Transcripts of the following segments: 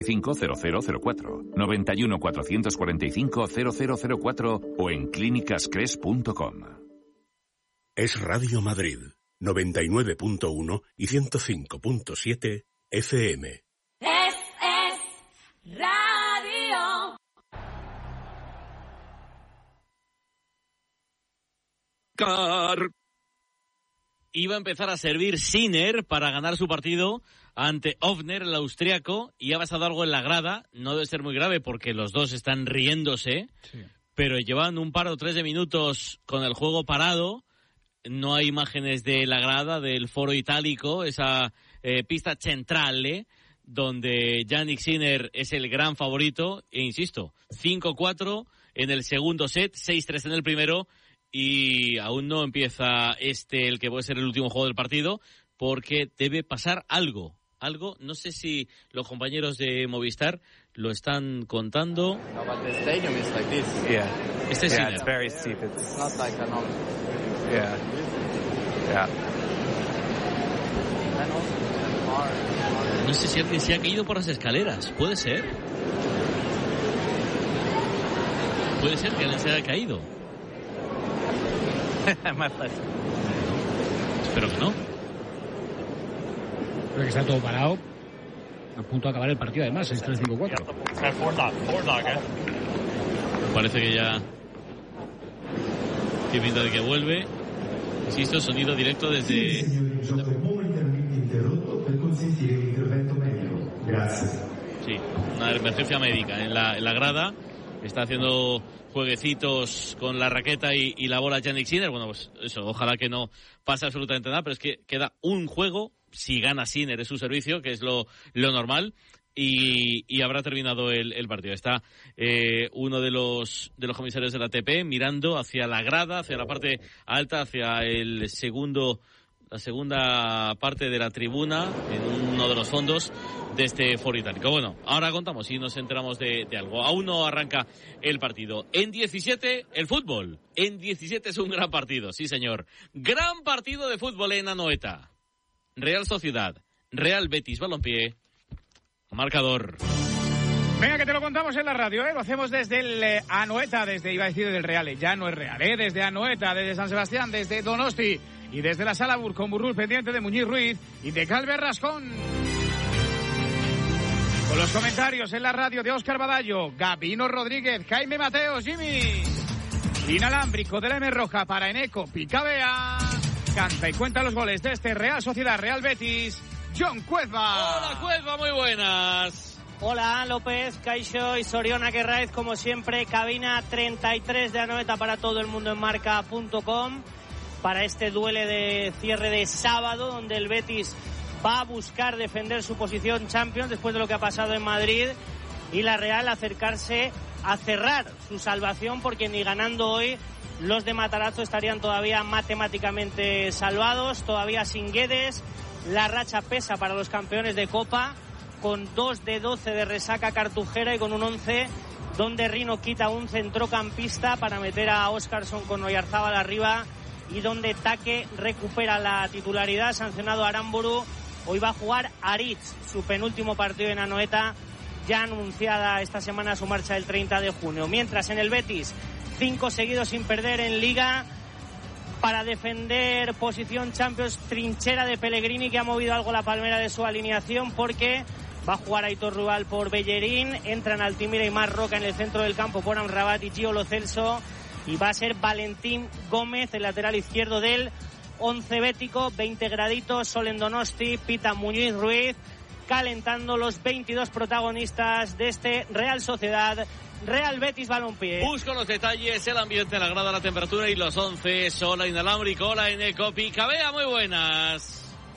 0004, 91 445 0004 o en clínicascres.com. Es Radio Madrid, 99.1 y 105.7 FM. Es Radio. Iba a empezar a servir Sinner para ganar su partido ante Ofner, el austriaco, y ha pasado algo en la grada. No debe ser muy grave porque los dos están riéndose, sí, pero llevan un par o tres de minutos con el juego parado. No hay imágenes de la grada, del foro itálico, esa pista centrale, donde Jannik Sinner es el gran favorito. E insisto, 5-4 en el segundo set, 6-3 en el primero, y aún no empieza el que puede ser el último juego del partido, porque debe pasar algo, no sé si los compañeros de Movistar lo están contando. No, but the stadium is like this. Yeah. Este es it's very steep. It's not like a normal. Yeah. No sé si alguien se ha caído por las escaleras, ¿puede ser? Puede ser que alguien se haya caído. Espero que no. Creo que está todo parado. A punto de acabar el partido, además, es 3-5-4. Parece que ya tiene pinta de que vuelve. Insisto, sonido directo desde... Sí, una emergencia médica en la grada. Está haciendo jueguecitos con la raqueta y la bola Jannik Sinner. Bueno, pues eso, ojalá que no pase absolutamente nada, pero es que queda un juego. Si gana Sinner es su servicio, que es lo normal, y habrá terminado el partido. Está uno de los comisarios de la ATP mirando hacia la grada, hacia la parte alta, hacia la segunda parte de la tribuna, en uno de los fondos de este foro itálico. Bueno, ahora contamos y nos enteramos de algo. Aún no arranca el partido. En 17, el fútbol. En 17 es un gran partido, sí señor. Gran partido de fútbol en Anoeta. Real Sociedad, Real Betis Balompié, marcador. Venga, que te lo contamos en la radio, Lo hacemos desde el Anoeta, iba a decir del Real, ya no es Real, Desde Anoeta, desde San Sebastián, desde Donosti y desde la Sala Bur, con Burrul pendiente de Muñiz Ruiz y de Calver Rascón. Con los comentarios en la radio de Óscar Badallo, Gabino Rodríguez, Jaime Mateos, Jimmy. Inalámbrico de la M Roja para Eneco Picabea. Canta y cuenta los goles de este Real Sociedad, Real Betis, John Cuezba. Hola Cuezba, muy buenas. Hola López, Caixo y Soriona Kerraez, como siempre, cabina 33 de Anoeta para todo el mundo en marca.com, para este duelo de cierre de sábado, donde el Betis va a buscar defender su posición Champions después de lo que ha pasado en Madrid, y la Real acercarse a cerrar su salvación, porque ni ganando hoy los de Matarazzo estarían todavía matemáticamente salvados, todavía sin Guedes. La racha pesa para los campeones de Copa, con 2 de 12 de resaca cartujera y con un 11 donde Rino quita un centrocampista para meter a Óscarson con Oyarzábal arriba, y donde Taque recupera la titularidad, sancionado a Aramburu. Hoy va a jugar Aritz, su penúltimo partido en Anoeta, ya anunciada esta semana su marcha el 30 de junio. Mientras en el Betis, 5 seguidos sin perder en Liga, para defender posición Champions, trinchera de Pellegrini, que ha movido algo la palmera de su alineación, porque va a jugar Aitor Ruibal por Bellerín, entran Altimira y Marc Roca en el centro del campo por Amrabat y Gio Lo Celso, y va a ser Valentín Gómez, el lateral izquierdo del 11 bético. 20 graditos, sol en Donosti, pita Muñiz Ruiz, calentando los 22 protagonistas de este Real Sociedad, Real Betis Balompié. Busco los detalles, el ambiente, la grada, la temperatura y los 11. Hola inalámbrico, hola Eneco Picabea, muy buenas.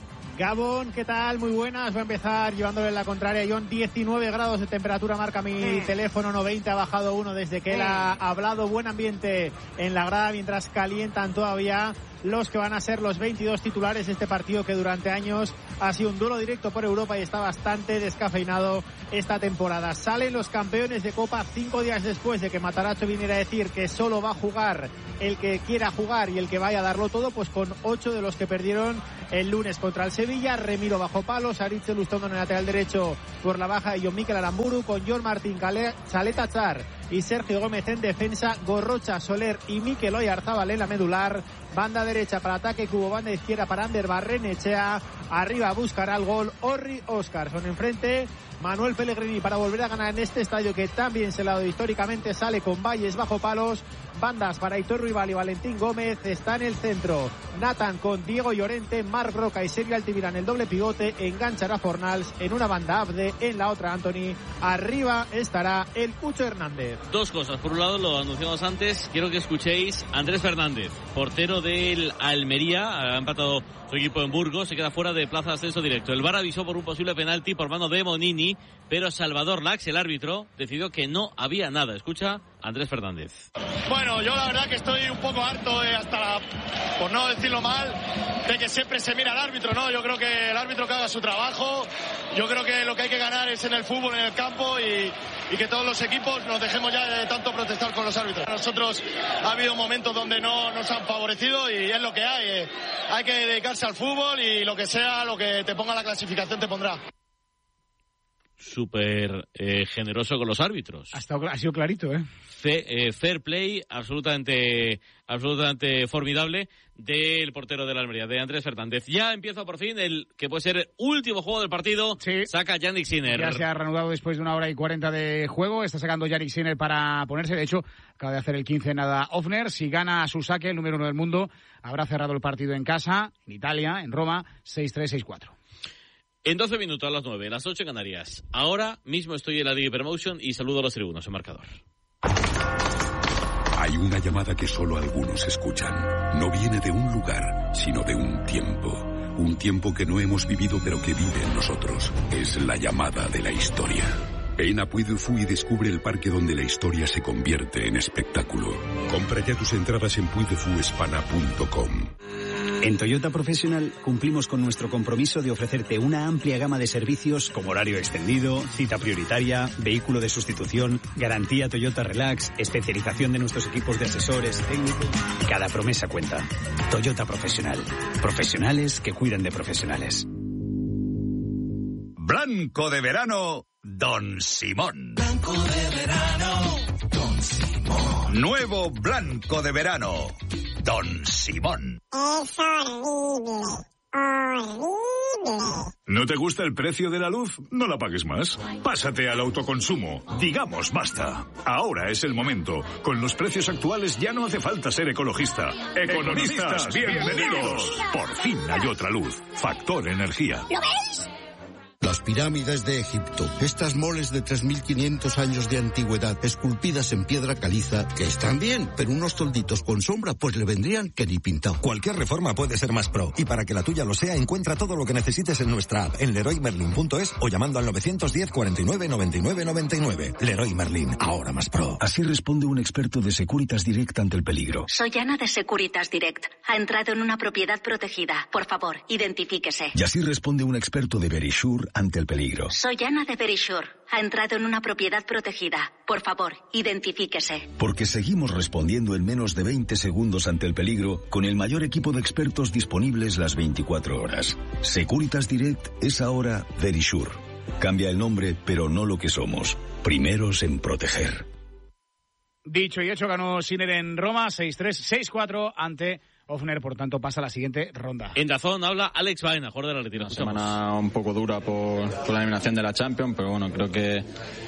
Gabón, ¿qué tal? Muy buenas. Voy a empezar llevándole la contraria. John, 19 grados de temperatura marca mi teléfono, 90 ha bajado 1 desde que él ha hablado. Buen ambiente en la grada mientras calientan todavía los que van a ser los 22 titulares de este partido, que durante años ha sido un duelo directo por Europa y está bastante descafeinado esta temporada. Salen los campeones de Copa 5 días después de que Matarazzo viniera a decir que solo va a jugar el que quiera jugar y el que vaya a darlo todo, pues con 8 de los que perdieron el lunes contra el Sevilla. Remiro bajo palos, Aritz Lustondo en el lateral derecho por la baja de Jon Mikel Aramburu, con John Martín, Chaleta Char y Sergio Gómez en defensa, Gorrocha, Soler y Mikel Oyarzábal en la medular. Banda derecha para Ataque Cubo, banda izquierda para Ander Barrenechea. Arriba buscará el gol Orri Óscarson. Enfrente Manuel Pellegrini para volver a ganar en este estadio que también se le ha dado históricamente. Sale con Valles bajo palos. Bandas para Aitor Ruibal y Valentín Gómez. Está en el centro Nathan con Diego Llorente, Marc Roca y Sergio Altamirano el doble pivote. Enganchará Fornals en una banda Abde, en la otra Anthony. Arriba estará el Cucho Hernández. Dos cosas. Por un lado, lo anunciamos antes, quiero que escuchéis Andrés Fernández, portero del Almería. Ha empatado su equipo en Burgos, se queda fuera de plaza de ascenso directo. El VAR avisó por un posible penalti por mano de Monini, pero Salvador Lax, el árbitro, decidió que no había nada. Escucha Andrés Fernández. Bueno, yo la verdad que estoy un poco harto, por no decirlo mal, de que siempre se mira al árbitro, ¿no? Yo creo que el árbitro que haga su trabajo, yo creo que lo que hay que ganar es en el fútbol, en el campo, y que todos los equipos nos dejemos ya de tanto protestar con los árbitros. Nosotros ha habido momentos donde no nos han favorecido y es lo que hay. Hay que dedicarse al fútbol y lo que sea, lo que te ponga la clasificación te pondrá. Súper generoso con los árbitros. Ha sido clarito, Fair play, absolutamente formidable del portero de la Almería, de Andrés Fernández. Ya empieza por fin el que puede ser el último juego del partido. Sí. Saca Yannick Sinner. Ya se ha reanudado después de 1 hora y 40 de juego. Está sacando Yannick Sinner para ponerse. De hecho, acaba de hacer el 15 nada Ofner. Si gana su saque, el número 1 del mundo, habrá cerrado el partido en casa, en Italia, en Roma, 6-3, 6-4. En 12 minutos, a las 9, las 8 en Canarias. Ahora mismo estoy en la Liga Promotion y saludo a los tribunos en marcador. Hay una llamada que solo algunos escuchan. No viene de un lugar, sino de un tiempo. Un tiempo que no hemos vivido, pero que vive en nosotros. Es la llamada de la historia. Ven a Puy du Fou y descubre el parque donde la historia se convierte en espectáculo. Compra ya tus entradas en puydefuespana.com. En Toyota Professional cumplimos con nuestro compromiso de ofrecerte una amplia gama de servicios como horario extendido, cita prioritaria, vehículo de sustitución, garantía Toyota Relax, especialización de nuestros equipos de asesores técnicos. Cada promesa cuenta. Toyota Professional. Profesionales que cuidan de profesionales. Blanco de verano, Don Simón. Blanco de verano, Don Simón. Nuevo blanco de verano, Don Simón. Es horrible, horrible. ¿No te gusta el precio de la luz? No la pagues más. Pásate al autoconsumo. Digamos basta. Ahora es el momento. Con los precios actuales ya no hace falta ser ecologista. Economistas, bienvenidos. Por fin hay otra luz. Factor Energía. ¿Lo veis? Las pirámides de Egipto, estas moles de 3.500 años de antigüedad, esculpidas en piedra caliza, que están bien, pero unos tolditos con sombra pues le vendrían que ni pintado. Cualquier reforma puede ser más pro, y para que la tuya lo sea, encuentra todo lo que necesites en nuestra app, en leroymerlin.es o llamando al 910 49 99 99. Leroy Merlin, ahora más pro. Así responde un experto de Securitas Direct ante el peligro. Soy Ana de Securitas Direct. Ha entrado en una propiedad protegida. Por favor, identifíquese. Y así responde un experto de Verisure ante el peligro. Soy Ana de Verisure. Ha entrado en una propiedad protegida. Por favor, identifíquese. Porque seguimos respondiendo en menos de 20 segundos ante el peligro con el mayor equipo de expertos disponibles las 24 horas. Securitas Direct es ahora Verisure. Cambia el nombre, pero no lo que somos. Primeros en proteger. Dicho y hecho, ganó Sinner en Roma 6-3, 6-4 ante Ofner, por tanto pasa a la siguiente ronda. En DAZN habla Alex Baena, jugador de la Retina. Una semana un poco dura por la eliminación de la Champions, pero bueno, creo que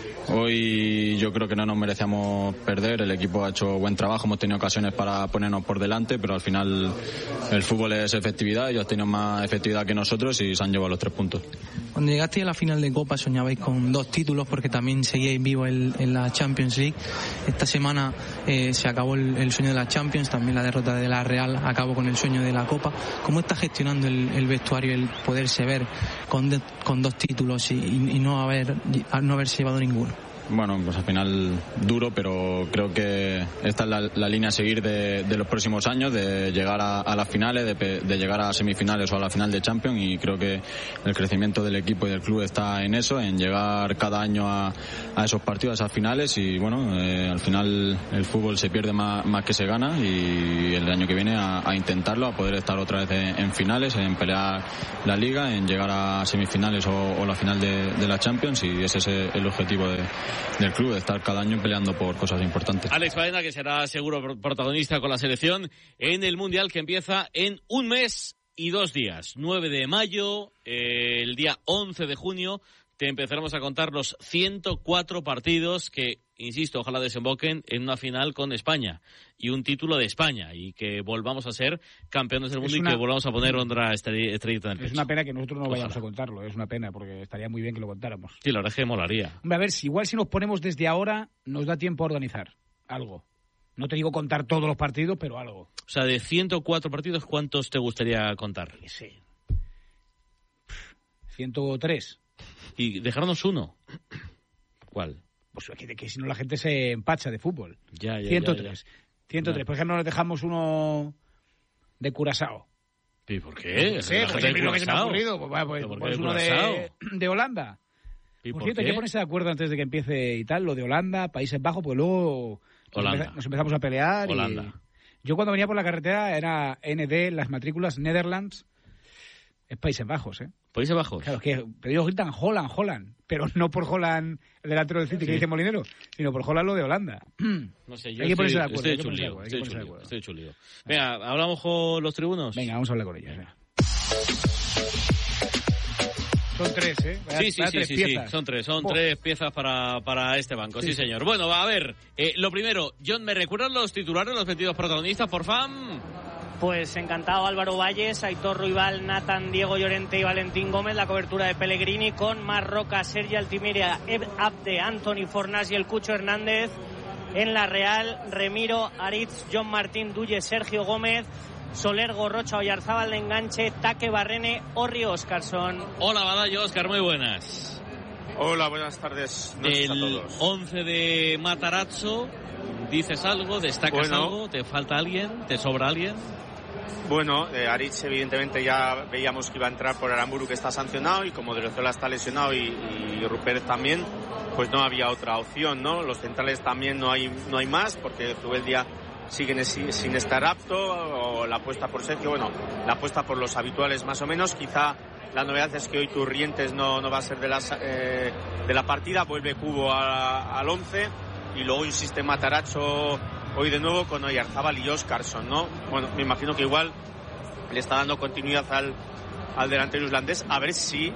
hoy no nos merecíamos perder. El equipo ha hecho buen trabajo, hemos tenido ocasiones para ponernos por delante, pero al final el fútbol es efectividad, ellos tienen más efectividad que nosotros y se han llevado los 3 puntos. Cuando llegasteis a la final de Copa soñabais con 2 títulos porque también seguíais vivos en la Champions League. Esta semana se acabó el sueño de la Champions, también la derrota de la Real acabó con el sueño de la Copa. ¿Cómo está gestionando el vestuario el poderse ver con 2 títulos y no haberse llevado ninguno? bueno, pues al final duro, pero creo que esta es la línea a seguir de los próximos años, de llegar a las finales, de llegar a semifinales o a la final de Champions, y creo que el crecimiento del equipo y del club está en eso, en llegar cada año a esos partidos, a esas finales, y bueno, al final el fútbol se pierde más que se gana, y el año que viene a intentarlo, a poder estar otra vez en finales, en pelear la Liga, en llegar a semifinales o la final de la Champions, y ese es el objetivo del club, de estar cada año peleando por cosas importantes. Alex Baena, que será seguro protagonista con la selección en el Mundial, que empieza en 1 mes y 2 días. 9 de mayo, el día 11 de junio, te empezaremos a contar los 104 partidos que, insisto, ojalá desemboquen en una final con España y un título de España, y que volvamos a ser campeones del mundo y que volvamos a poner otra estrellita en el pecho. Es una pena que nosotros no vayamos a contarlo, es una pena, porque estaría muy bien que lo contáramos. Sí, la verdad es que molaría. Hombre, a ver, igual si nos ponemos desde ahora, nos da tiempo a organizar algo. No te digo contar todos los partidos, pero algo. O sea, de 104 partidos, ¿cuántos te gustaría contar? Sí. 103. Y dejarnos uno. ¿Cuál? Pues que si no la gente se empacha de fútbol. Ya, 103. 103. Por ejemplo, nos dejamos uno de Curazao. ¿Y por qué? No sé, porque es lo que se me ha ocurrido. Pues uno de Holanda. Por cierto, hay que ponerse de acuerdo antes de que empiece y tal, lo de Holanda, Países Bajos, porque luego nos empezamos a pelear. Holanda. Yo cuando venía por la carretera era ND, las matrículas Netherlands, es Países Bajos, ¿eh? Países Bajos. Claro, pero ellos gritan Holland, pero no por Holland, el delantero del City que dice Molinero, sino por Holland lo de Holanda. No sé, yo hay que ponerse de acuerdo. Estoy hecho lío. Venga, ¿hablamos con los tribunos? Venga, vamos a hablar con ellos. Son 3, ¿eh? Sí, son 3. Son 3 piezas para este banco, sí señor. Bueno, a ver, lo primero, John, ¿me recuerdan los titulares, los 22 protagonistas, por fan? Pues encantado, Álvaro Valles, Aitor Ruibal, Nathan, Diego Llorente y Valentín Gómez. La cobertura de Pellegrini con Mar Roca, Sergi Altimiria, Ed Abde, Anthony Fornás y el Cucho Hernández. En la Real, Remiro, Aritz, John Martín, Dulle, Sergio Gómez, Soler, Gorrocha, Oyarzábal de enganche, Taque Barrene, Orri, Óscarson. Hola, Badallo, Óscar, muy buenas. Hola, buenas tardes. Del 11 de Matarazzo, ¿dices algo? ¿Destacas algo? ¿Te falta alguien? ¿Te sobra alguien? Bueno, Aritz evidentemente ya veíamos que iba a entrar por Aramburu, que está sancionado, y como Driozola está lesionado y Rupert también, pues no había otra opción, ¿no? Los centrales también no hay más, porque Zubeldia siguen sin estar apto, o la apuesta por Sergio, bueno, la apuesta por los habituales más o menos. Quizá la novedad es que hoy Turrientes no va a ser de la partida, vuelve Cubo al 11, y luego insiste Matarazzo hoy de nuevo con Oyarzábal y Óscarson, ¿no? Bueno, me imagino que igual le está dando continuidad al delantero islandés, a ver si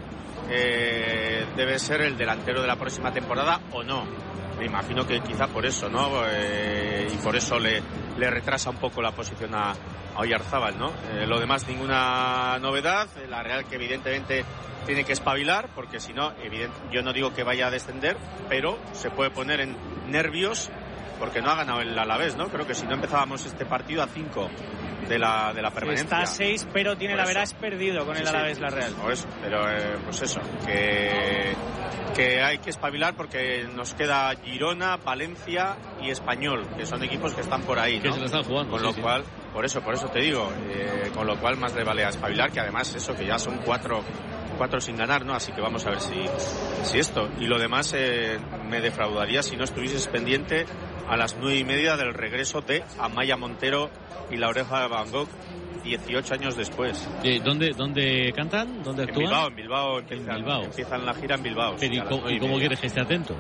debe ser el delantero de la próxima temporada o no. Me imagino que quizá por eso, ¿no? Y por eso le retrasa un poco la posición a Oyarzábal, ¿no? Lo demás, ninguna novedad. La Real, que evidentemente tiene que espabilar, porque si no, yo no digo que vaya a descender, pero se puede poner en nervios porque no ha ganado el Alavés, ¿no? Creo que si no empezábamos este partido a 5 de la permanencia. Está a 6, pero tiene la Verás perdido con el Alavés, la Real. Por eso, pero pues eso, que hay que espabilar, porque nos queda Girona, Valencia y Español, que son equipos que están por ahí, ¿no? Que se lo están jugando. Con lo cual, por eso te digo, con lo cual más le vale a espabilar, que además eso, que ya son 4 sin ganar, ¿no? Así que vamos a ver si esto. Y lo demás me defraudaría si no estuvieses pendiente a las 9:30 del regreso de Amaya Montero y La Oreja de Van Gogh, 18 años después. ¿Dónde cantan? ¿Dónde actúan? En Bilbao empiezan la gira en Bilbao. Pero ¿y cómo quieres que esté atento?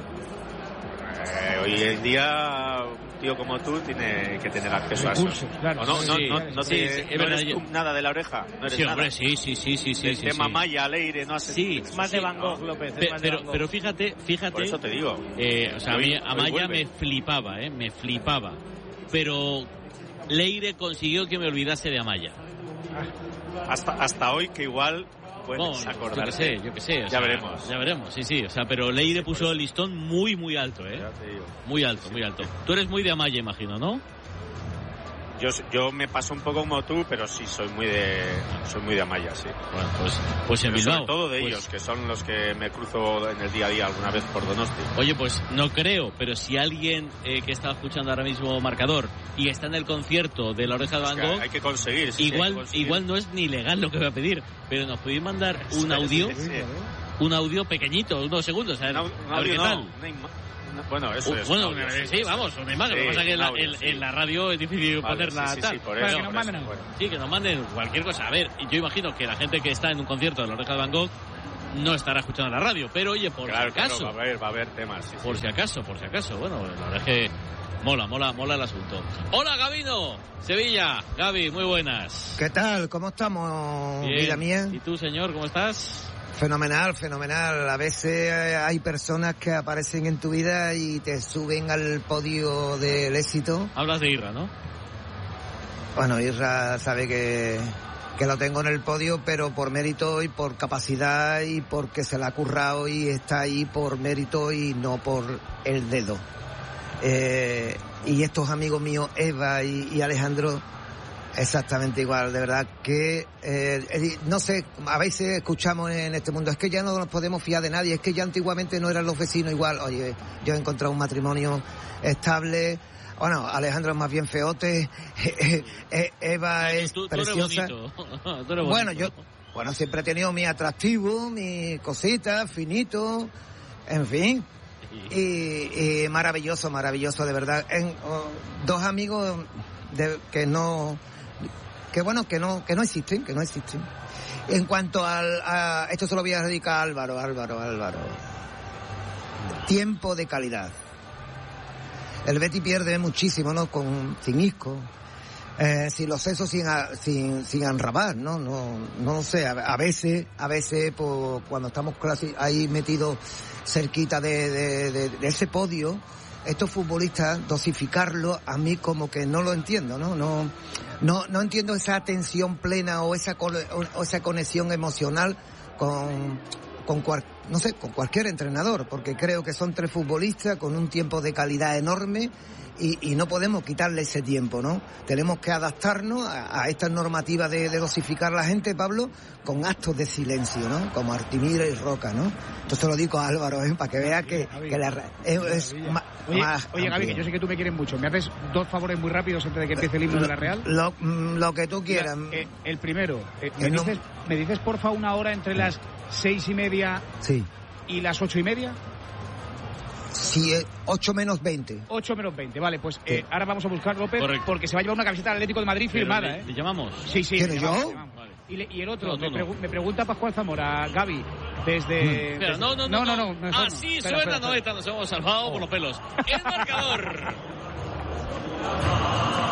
Hoy en día un tío como tú tiene que tener acceso a eso. Claro. No eres tú nada de La Oreja. No eres nada. Hombre, sí. El tema Maya, Leire, no haces. Sí, más de Van Gogh, López. Pero fíjate. Por eso te digo. O sea, a mí Amaya me flipaba. Pero Leire consiguió que me olvidase de Amaya. Hasta hoy, que igual puedes acordarte. Yo que sé. Ya veremos. Ya veremos, sí. O sea, pero Leire puso el listón muy alto, ¿eh? Muy alto. Tú eres muy de Amaya, imagino, ¿no? yo me paso un poco como tú, pero sí soy muy de Amaya, sí. Bueno, pues en Bilbao. Sobre todo de ellos, que son los que me cruzo en el día a día alguna vez por Donosti. Oye, pues no creo, pero si alguien que está escuchando ahora mismo Marcador y está en el concierto de La Oreja de Van Gogh, hay que conseguir. Igual no es ni legal lo que voy a pedir, pero nos podéis mandar un audio, un audio pequeñito, unos segundos, a ver qué tal. Bueno, eso es. Bueno, sí, vamos, una imagen. Lo que pasa es que en la radio es difícil ponerla tal. Por eso, que nos manden algo. Sí, que nos manden cualquier cosa. A ver, yo imagino que la gente que está en un concierto de La Oreja de Van Gogh no estará escuchando la radio, pero oye, por si acaso. Claro, va a haber temas. Sí, por si acaso. Bueno, la verdad es que mola el asunto. Hola, Gabino, Sevilla. Gaby, muy buenas. ¿Qué tal? ¿Cómo estamos, bien. Vida mía? ¿Y tú, señor, cómo estás? Fenomenal. A veces hay personas que aparecen en tu vida y te suben al podio del éxito. Hablas de Irra, ¿no? Bueno, Irra sabe que lo tengo en el podio, pero por mérito y por capacidad y porque se la ha currado y está ahí por mérito y no por el dedo. Y estos amigos míos, Eva y Alejandro, exactamente igual, de verdad que no sé, a veces escuchamos en este mundo, es que ya no nos podemos fiar de nadie, es que ya antiguamente no eran los vecinos igual. Oye, yo he encontrado un matrimonio estable. Bueno, Alejandro es más bien feote, Eva es preciosa. Tú eres bonito. Bueno, siempre he tenido mi atractivo, mi cosita, finito, en fin. Y maravilloso, de verdad. Dos amigos que no existen. En cuanto a esto se lo voy a dedicar a Álvaro. Tiempo de calidad. El Betis pierde muchísimo, ¿no? Sin Isco, sin los sesos, sin Amrabat, ¿no? No sé, a veces pues, cuando estamos ahí metidos cerquita de ese podio, estos futbolistas, dosificarlo, a mí como que no lo entiendo, ¿no? No entiendo esa atención plena o esa conexión emocional con cualquier entrenador, porque creo que son tres futbolistas con un tiempo de calidad enorme y no podemos quitarle ese tiempo, ¿no? Tenemos que adaptarnos a esta normativa de dosificar a la gente, Pablo, con actos de silencio, ¿no? Como Artimira y Roca, ¿no? Entonces lo digo a Álvaro, para que vea que Oye, Gaby, que yo sé que tú me quieres mucho. ¿Me haces dos favores muy rápidos antes de que empiece el himno de la Real? Lo que tú quieras. El primero, ¿me dices porfa una hora entre las 6:30 y las 8:30? Sí, 8 menos 20. 8 menos 20, vale, pues ahora vamos a buscar López. Correcto. Porque se va a llevar una camiseta del Atlético de Madrid firmada, ¿Le llamamos? Sí. ¿Quién es yo? Vale. Y el otro, me pregunta Pascual Zamora, Gaby, desde... Pero no. Así suena Noeta, nos hemos salvado por los pelos. El marcador.